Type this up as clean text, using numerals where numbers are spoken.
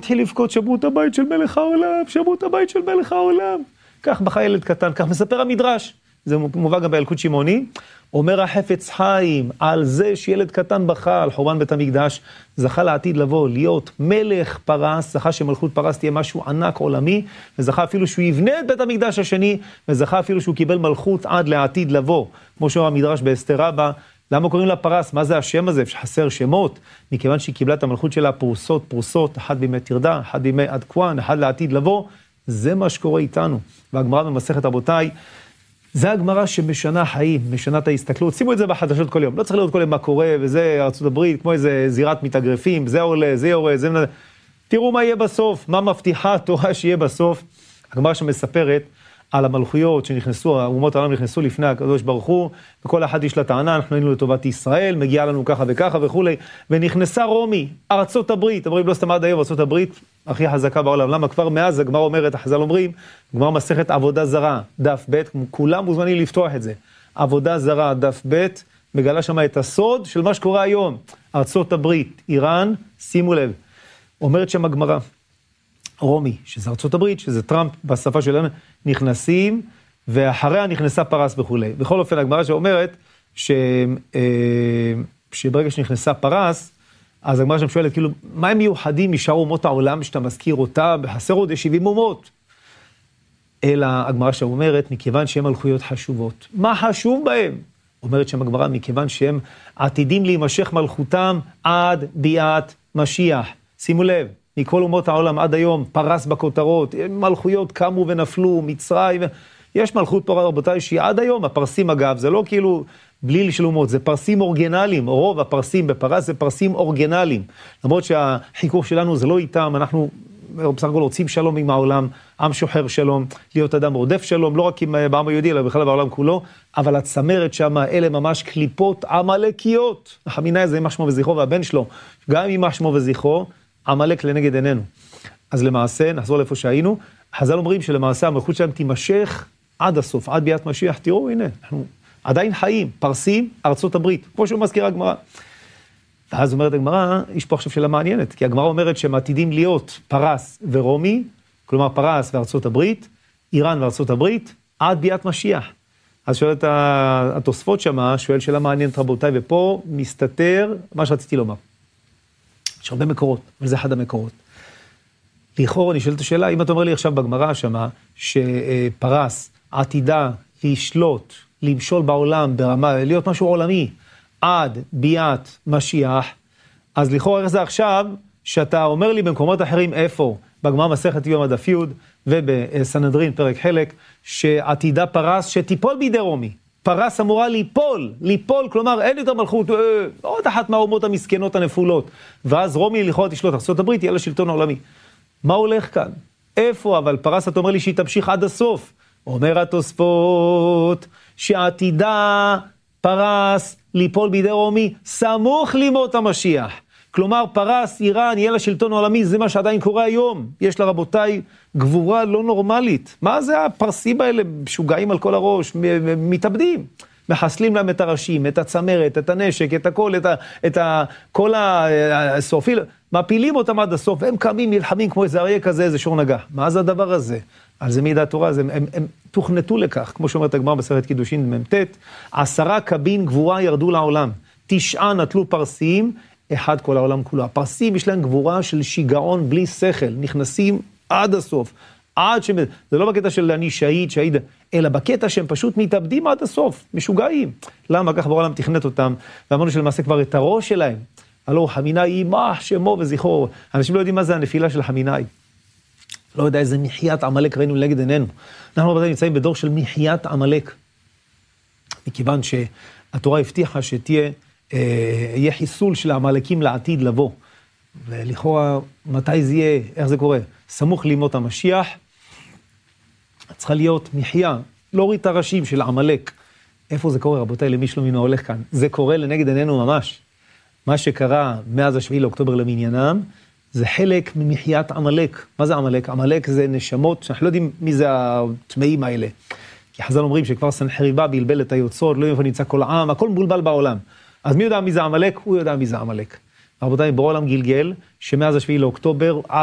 התחיל לבכות, שברו את הבית של מלך העולם, שברו את הבית של מלך העולם. כך בכה ילד קטן, כך מספר המדרש. זה מובא גם בילקוט שמעוני. אומר החפץ חיים, על זה שילד קטן בכה, על חורבן בית המקדש, זכה לעתיד לבוא, להיות מלך פרס, זכה שמלכות פרס תהיה משהו ענק עולמי, וזכה אפילו שהוא יבנה את בית המקדש השני, וזכה אפילו שהוא קיבל מלכות עד לעתיד לבוא. כמו שאומר המדרש באסתר רבה, למה קוראים לה פרס? מה זה השם הזה? שחסר שמות? מכיוון שהיא קיבלה את המלכות שלה פרוסות, אחד בימי תרדה, אחד בימי עד כהן, אחד לעתיד לבוא. זה מה שקורה איתנו. והגמרא במסכת רבותיי, זה הגמרא שמשנה חיים, משנה את ההסתכלות. שימו את זה בחדשות כל יום. לא צריך לראות כל יום מה קורה, וזה ארצות הברית, כמו איזה זירת מתאגרפים, זה עולה, זה יורד, זה... תראו מה יהיה בסוף, מה מבטיחה התורה שיהיה בסוף. הגמרא שמספרת על המלכויות שנכנסו, אומות העולם נכנסו לפני הקדוש ברוך הוא, וכל אחד יש לה טענה, אנחנו היינו לטובת ישראל, מגיע לנו ככה וככה וכו'. ונכנסה רומי, ארצות הברית, אומרים לא סתם עד היום, ארצות הברית הכי חזקה בעולם. למה? כבר מאז הגמרא אומרת, החז"ל אומרים, הגמרא מסכת עבודה זרה, דף ב', כולם מוזמנים לפתוח את זה. עבודה זרה, דף ב', מגלה שם את הסוד של מה שקורה היום. ארצות הברית, איראן, שימו לב, אומרת שם הגמרא, רומי, שזה ארצות הברית, שזה טראמפ בשפה שלנו, נכנסים, ואחריה נכנסה פרס וכו'. בכל אופן, הגמרא שאומרת, שברגע שנכנסה פרס, אז הגמרא שם שואלת, כאילו, מה הם מיוחדים משאר אומות העולם, שאתה מזכיר אותה, בחסר עוד 70 אומות? אלא הגמרא שאומרת, מכיוון שהם מלכויות חשובות. מה חשוב בהם? אומרת שם הגמרא, מכיוון שהם עתידים להימשך מלכותם עד ביאת משיח. שימו לב. מכל אומות העולם עד היום, פרס בכותרות, מלכויות קמו ונפלו, מצרים, יש מלכות פה רבותיי שהיא עד היום, הפרסים אגב, זה לא כאילו בליל של אומות, זה פרסים אורגנליים, רוב הפרסים בפרס זה פרסים אורגנליים, למרות שהחיכוך שלנו זה לא איתם, אנחנו בסך הכל רוצים שלום עם העולם, עם שוחר שלום, להיות אדם רודף שלום, לא רק עם בעם היהודי, אלא בכלל בעולם כולו, אבל הצמרת שם, אלה ממש קליפות עמלקיות, החמינאי זה יימח שמו וזכרו והבן שלו, גם יימח שמו וזכרו, עמלק לנגד עינינו. אז למעשה, נחזור לאיפה שהיינו, חז"ל אומרים שלמעשה המלכות שלהם תימשך עד הסוף, עד ביאת משיח. תראו, הנה, אנחנו עדיין חיים, פרסים, ארצות הברית, כמו שהוא מזכיר הגמרא. ואז אומרת הגמרא, יש פה עכשיו שאלה מעניינת, כי הגמרא אומרת שהם עתידים להיות פרס ורומי, כלומר פרס וארצות הברית, איראן וארצות הברית, עד ביאת משיח. אז שואלת התוספות שמה, שואל שאלה מעניינת רבותיי, ופה מסתתר מה שרציתי לומר. יש הרבה מקורות, אבל זה אחד המקורות. לכאורה אני שואל את השאלה, אם אתה אומר לי עכשיו בגמרא שמה, שפרס עתידה לשלוט, למשול בעולם ברמה, להיות משהו עולמי, עד ביאת משיח, אז לכאורה איך זה עכשיו, שאתה אומר לי במקומות אחרים איפה, בגמרא מסכת יום הדף י' ובסנהדרין פרק חלק, שעתידה פרס שתיפול בידי רומי. פרס אמורה ליפול, כלומר אין יותר מלכות, עוד אחת מהאומות המסכנות הנפולות, ואז רומי לכאורה תשלוט, ארצות הברית יהיה לשלטון העולמי. מה הולך כאן? איפה? אבל פרס אתה אומר לי שהיא תמשיך עד הסוף. אומר התוספות שעתידה פרס ליפול בידי רומי סמוך לימות המשיח. כלומר פרס איראן יהיה לשלטון העולמי, זה מה שעדיין קורה היום. יש לרבותיי גבורה לא נורמלית. מה זה הפרסים האלה? משוגעים על כל הראש, מתאבדים. מחסלים להם את הראשים, את הצמרת, את הנשק, את הכל, כל הסופיל, מפילים אותם עד הסוף, והם קמים, נלחמים כמו איזה אריה כזה, איזה שור נגח. מה זה הדבר הזה? על זה מידע התורה, הם תוכנתו לכך, כמו שאומרת הגמרא בסרט קידושין מ"ט, 10 קבין גבורה ירדו לעולם, 9 נטלו פרסים, 1 כל העולם כולו. הפרסים יש להם גבורה של שיגעון בלי שכל, נכנסים עד הסוף, עד שהם, זה לא בקטע של אני שהיד, אלא בקטע שהם פשוט מתאבדים עד הסוף, משוגעים. למה? כך בעולם תכנת אותם, ואמרנו שלמעשה כבר את הראש שלהם, הלא חמינאי יימח שמו וזכרו. אנשים לא יודעים מה זה הנפילה של חמינאי. לא יודע איזה מחיית עמלק ראינו נגד עינינו. אנחנו רבותיי נמצאים בדור של מחיית עמלק. מכיוון שהתורה הבטיחה יהיה חיסול של העמלקים לעתיד לבוא. ולכאורה, מתי זה יהיה, איך זה קורה? סמוך לימות המשיח, צריכה להיות מחיה, להוריד את הראשים של עמלק. איפה זה קורה, רבותיי, למי שלא מינו הולך כאן? זה קורה לנגד עינינו ממש. מה שקרה מאז 7 לאוקטובר למניינם, זה חלק ממחיית עמלק. מה זה עמלק? עמלק זה נשמות, שאנחנו לא יודעים מי זה הטמאים האלה. כי חז"ל אומרים שכבר סנחריבה בלבל את היוצרות, לא איפה נמצא כל העם, הכל מבולבל בעולם. אז מי יודע מי זה עמלק? הוא יודע מי זה עמלק. רבותיי, בעולם גלגל, שמאז 7 לאוקטובר,